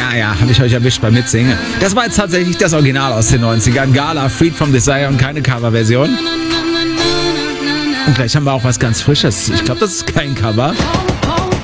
Ja, habe ich euch erwischt beim Mitsingen. Das war jetzt tatsächlich das Original aus den 90ern. Gala, Freed from Desire und keine Coverversion. Und gleich haben wir auch was ganz Frisches. Ich glaube, das ist kein Cover.